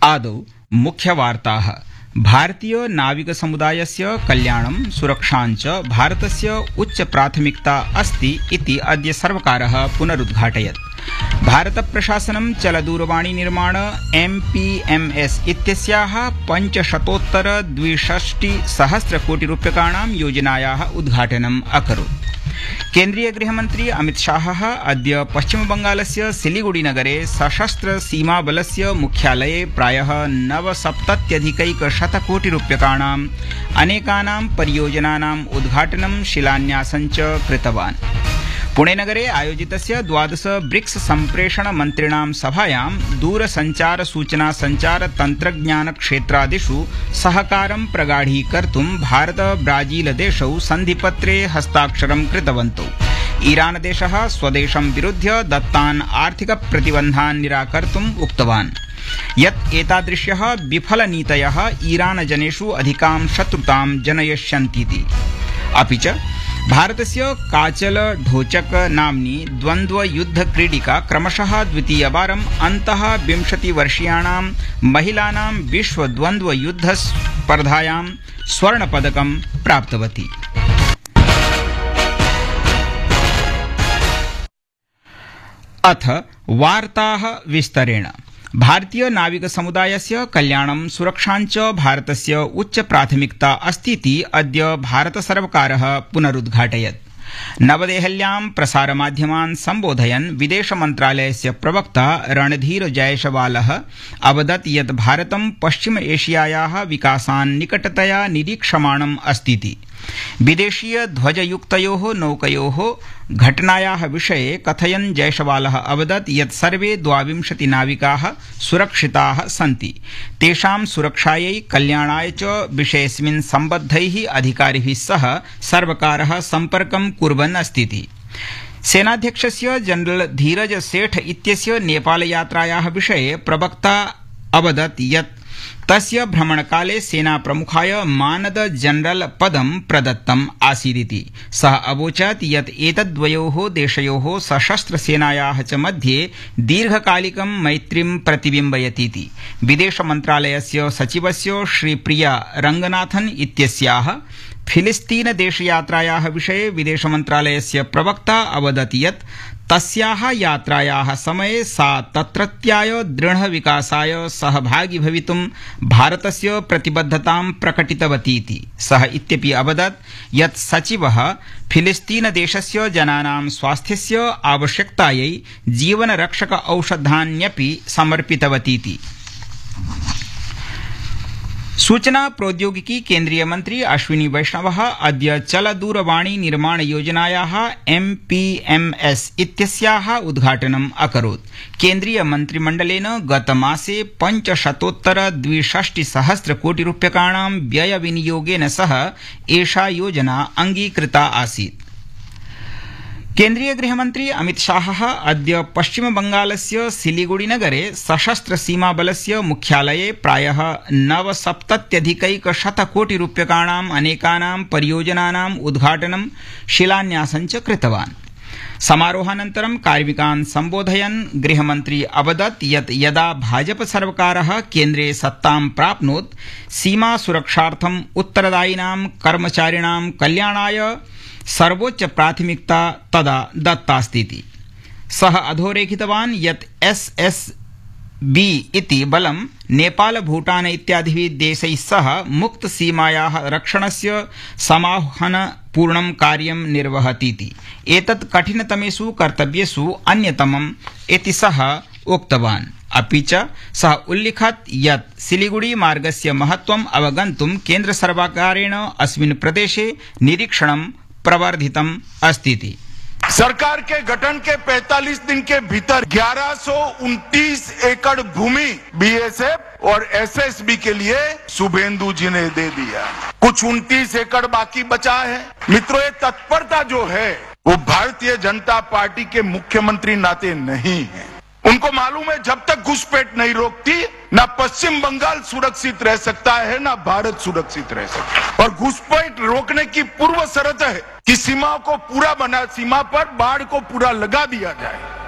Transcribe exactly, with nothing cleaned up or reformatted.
आदौ मुख्यवार्ताः। भारतीय नाविक समुदायस्य कल्याणं सुरक्षाञ्च भारतस्य उच्च प्राथमिकता अस्ति इति अद्य सर्वकारः पुनरुद्घाटयत्। भारत प्रशासनं चलदूरवाणी निर्माण एम पी एम एस इत्यस्याः पञ्चशतोत्तर द्विषष्टि सहस्र कोटि रूप्यकाणां योजनायाः उद्घाटनम् अकरोत्। केन्द्रीय गृहमन्त्री अमित शाहः अद्य पश्चिमबंगालस्य सिलीगुड़ी नगरे सशस्त्र सीमाबलस्य मुख्यालये प्रायः नवसप्तत्यधिकैकशतकोटि रूप्यकाणाम् अनेकानां परियोजनानाम् उद्घाटनं शिलान्यासं च कृतवान्। पुणे नगरे आयोजितस्य द्वादश ब्रिक्स सम्प्रेषण मन्त्रिणां सभायां दूरसञ्चार सूचना सञ्चार तन्त्रज्ञान क्षेत्रादिषु सहकारं प्रगाढीकर्तुं भारत ब्राजील देशौ सन्धिपत्रे हस्ताक्षरं कृतवन्तौ। ईरान देशः स्वदेशं विरुध्य दत्तान् आर्थिक प्रतिबन्धान् निराकर्तुम् उक्तवान् यत् एतादृश्यः विफलनीतयः ईरान जनेषु अधिकां शत्रुतां जनयिष्यन्तीति। अपि च भारतस्य काचल ढोचक नाम्नी द्वन्द्व युद्ध क्रीडिका क्रमशः द्वितीयवारम् अन्तः विंशतिवर्षीयाणां महिलानां विश्व द्वन्द्व युद्ध स्पर्धायां स्वर्णपदकं प्राप्तवती। अथ वार्ताः विस्तरेण। भारतीय नाविक समुदायस्य कल्याणं सुरक्षाञ्च भारतस्य उच्च प्राथमिकता अस्तीति अद्य भारत सर्वकारः पुनरुद्घाटयत्। नवदेहल्यां प्रसारमाध्यमान् सम्बोधयन् विदेश मन्त्रालयस्य प्रवक्ता रणधीर जयसवालः अवदत् यत् भारतं पश्चिम एशियायाः विकासान् निकटतया निरीक्षमाणम् अस्तीति। विदेशीय ध्वजयुक्तयोः नौकयोः घटनायाः विषये कथयन् जयसवालः अवदत् यत् सर्वे द्वाविंशति नाविकाः सुरक्षिताः सन्ति। तेषां सुरक्षायै कल्याणाय च विषयेऽस्मिन् सम्बद्धैः अधिकारिभिः सह सर्वकारः सम्पर्कं कुर्वन् अस्तीति। सेनाध्यक्षस्य जनरल धीरज सेठ इत्यस्य नेपाल यात्रायाः विषये प्रवक्ता अवदत् यत् तस्य भ्रमणकाले सेना प्रमुखाय मानद जनरल पदं प्रदत्तम् आसीदिति। सः अवोचत् यत् एतद्वयोः देशयोः सशस्त्र सेनायाः च मध्ये दीर्घकालिकं मैत्रीं प्रतिबिम्बयतीति। विदेश मन्त्रालयस्य सचिवस्य श्रीप्रिया रंगनाथन इत्यस्याः फिलिस्तीन देशयात्रायाः विषये विदेश मन्त्रालयस्य प्रवक्ता अवदत् यत् तस्याः यात्रायाः समये सा तत्रत्याय दृढ विकासाय सहभागी भवितुं भारतस्य प्रतिबद्धतां प्रकटितवतीति। सः इत्यपि अवदत् यत् सचिवः फिलिस्तीन देशस्य जनानां स्वास्थ्यस्य आवश्यकतायै जीवनरक्षक औषधान्यपि समर्पितवतीति। सूचना प्रौद्योगिकी केन्द्रीय मंत्री अश्विनी वैष्णवः अद्य चलदूरवाणी निर्माण योजनायाः एम पी एम एस इत्यस्याः उद्घाटनम् अकरोत्। केन्द्रीय मन्त्रिमण्डलेन गतमासे पञ्चशतोत्तर द्विषष्टि सहस्र कोटि रूप्यकाणां व्यय विनियोगेन सह एषा योजना अङ्गीकृता आसीत्। केन्द्रीय गृहमन्त्री अमित शाहः अद्य पश्चिम बंगालस्य सिलीगुड़ी नगरे सशस्त्र सीमाबलस्य मुख्यालये प्रायः नवसप्तत्यधिकैकशत कोटि रूप्यकाणाम् अनेकानां परियोजनानाम् उद्घाटनं शिलान्यासं च कृतवान्। समारोहानन्तरं कार्मिकान् सम्बोधयन् गृहमन्त्री अवदत् यत् यदा भाजप सर्वकारः केन्द्रे सत्तां प्राप्नोत् सीमा सुरक्षार्थम् उत्तरदायिनां कर्मचारिणां कल्याणाय सर्वोच्च प्राथमिकता तदा दत्तास्तीति। सः अधोरेखितवान् यत् एस एस बी इति बलं नेपाल भूटान इत्यादिभिः देशैः सह मुक्त सीमायाः रक्षणस्य समाह्वानपूर्णं कार्यं निर्वहतीति। एतत् कठिनतमेषु कर्तव्येषु अन्यतमम् इति सः उक्तवान्। अपि च सः उल्लिखत् यत् सिलीगुड़ी मार्गस्य महत्त्वम् अवगन्तुं केन्द्र सर्वकारेण अस्मिन् प्रदेशे निरीक्षणं प्रवर्धितम् अस्तीति। सरकार के गठन के पैंतालीस दिन के भीतर ग्यारह सौ उनतीस एकड़ भूमि बी एस एफ और एस एस बी के लिए शुभेंदु जी ने दे दिया। कुछ उनतीस एकड़ बाकी बचा है। मित्रों, ये तत्परता जो है वो भारतीय जनता पार्टी के मुख्यमंत्री नाते नहीं है। उनको मालूम है जब तक घुसपैठ नहीं रोकती ना पश्चिम बंगाल सुरक्षित रह सकता है ना भारत सुरक्षित रह सकता है। और घुसपैठ रोकने की पूर्व शर्त है कि सीमा को पूरा बना सीमा पर बाढ़ को पूरा लगा दिया जाए।